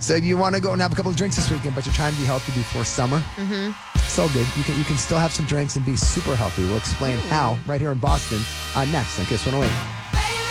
So you want to go and have a couple of drinks this weekend, but you're trying to be healthy before summer. Mm-hmm. So good. You can still have some drinks and be super healthy. We'll explain how right here in Boston next on Kiss 108.